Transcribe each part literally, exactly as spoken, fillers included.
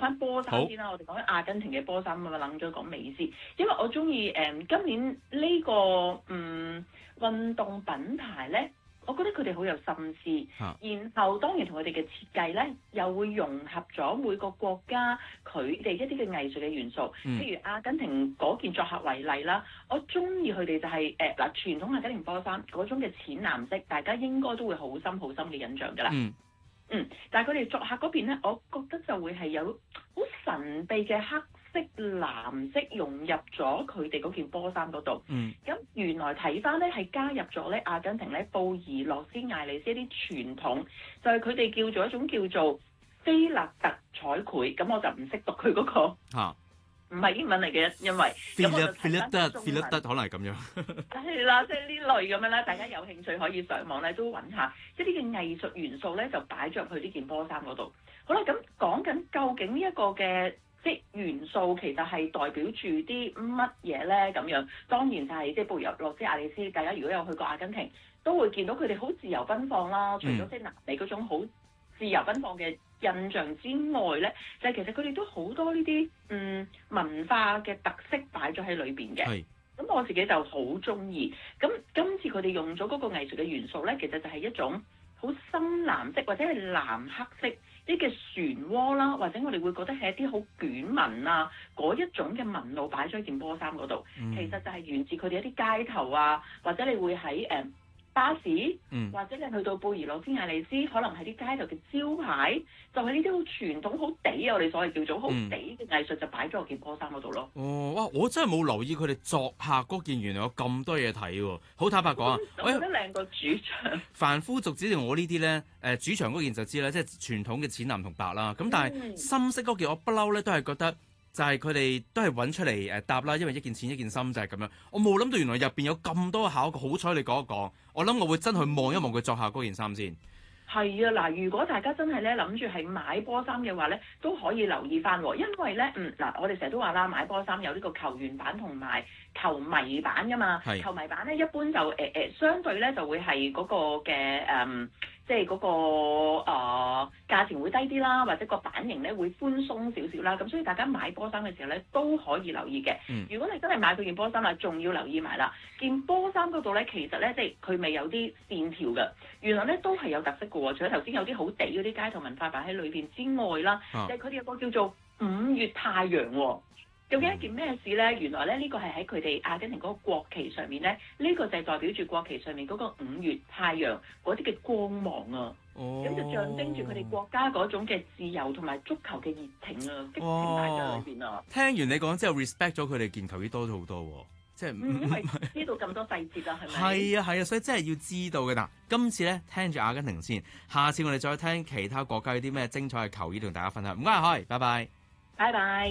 翻波衫先啦，我哋講緊阿根廷嘅波衫啊嘛，諗咗講美斯，因為我中意誒今年呢、這個嗯運動品牌咧。我覺得佢哋好有心思， 啊、 然後當然同佢哋嘅設計咧，又會融合咗每個國家佢哋一啲嘅藝術嘅元素。 嗯、 譬如阿根廷嗰件作客為例啦，我中意佢哋就係誒嗱傳統阿根廷波衫嗰種嘅淺藍色，大家應該都會好深好深嘅印象㗎啦。 嗯， 嗯，但係佢哋作客嗰邊咧，我覺得就會係有好神秘嘅黑色、藍色融入咗佢哋嗰件波衫嗰度。 嗯， 咁原來睇翻咧係加入咗咧阿根廷咧布宜諾斯艾利斯一啲傳統，就係佢哋叫做一種叫做菲勒特彩繪。咁我就唔識讀佢嗰、那個嚇， 唔係英文嚟嘅，因為菲勒菲勒德菲勒德可能係咁樣。 係啦，即係呢類咁樣啦，大家有興趣可以上網咧都揾下一啲嘅藝術元素咧，就擺咗入去呢件波衫嗰度。好啦，咁講緊究竟呢一個嘅即係元素其實係代表住啲乜嘢咧？咁樣當然就係即係布宜諾斯艾利斯，大家如果有去過阿根廷，都會見到佢哋好自由奔放啦。除咗即係南美嗰種好自由奔放嘅印象之外咧，就係、是、其實佢哋都好多呢啲嗯文化嘅特色擺咗喺裏邊嘅。 係。 咁我自己就好中意。咁今次佢哋用咗嗰個藝術嘅元素咧，其實就係一種好深藍色或者係藍黑色啲嘅漩渦啦，或者我哋會覺得係一啲好捲紋啊嗰一種嘅紋路擺咗喺件波衫嗰度。 嗯、 其實就係源自佢哋一啲街頭啊，或者你會喺誒、呃、巴士， 嗯、 或者你去到布宜諾斯艾利斯，可能係啲街頭嘅招牌，就係呢啲好傳統、好地我哋所謂叫做好地嘅藝術，就擺咗喺件波衫嗰度咯。 哦，哇！我真係冇留意佢哋作客嗰件原來有咁多嘢睇喎。好坦白講啊， 我覺得兩個主場， 凡夫俗子定我呢啲咧，誒主場嗰件就知啦，即係傳統嘅淺藍同白啦。咁但係深色嗰件我不嬲咧，都係覺得。就係佢哋都係揾出嚟誒搭啦，因為一件淺一件深就係咁樣。我冇諗到原來入邊有咁多考究，好彩你講一講。我諗我會真去望一望佢作下嗰件衫先。 係啊，嗱，如果大家真係咧諗住係買波衫嘅話咧，都可以留意翻喎，因為咧，嗯嗱，我哋成日都話啦，買波衫有呢個球員版同埋球迷版噶嘛。 係。 球迷版咧一般就誒誒、呃、相對咧就會係嗰個嘅誒。嗯即係嗰、那個誒、呃、價錢會低啲啦，或者個版型咧會寬鬆少少啦，咁所以大家買波衫嘅時候咧都可以留意嘅。 嗯、 如果你真係買到件波衫啦，仲要留意埋啦，件波衫嗰度咧其實咧即係佢咪有啲線條嘅，原來咧都係有特色嘅喎。除咗頭先有啲好地嗰啲街頭文化擺喺裏邊之外啦，啊、就係佢哋有個叫做五月太陽喎、哦。究竟一件咩事咧？原來咧呢、這個係喺佢哋阿根廷嗰個國旗上面咧，呢、這個就係代表住國旗上面嗰個五月太陽嗰啲嘅光芒啊！咁、哦、就象徵住佢哋國家嗰種嘅自由同埋足球嘅熱情啊，激情擺在裏邊啊！ 聽完你講之後 ，respect 咗佢哋件球衣多咗好多喎，即係因為知道咁多細節啊，係咪？ 係啊係啊，所以真係要知道嘅嗱。今次咧聽住阿根廷先，下次我哋再聽其他國家有啲咩精彩嘅球衣同大家分享。唔該，開，拜拜， 拜拜。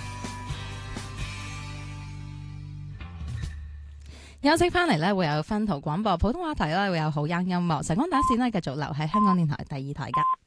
休息翻嚟咧，會有分途廣播普通話題啦，會有好音音樂。晨光打線咧，繼續留喺香港電台第二台㗎。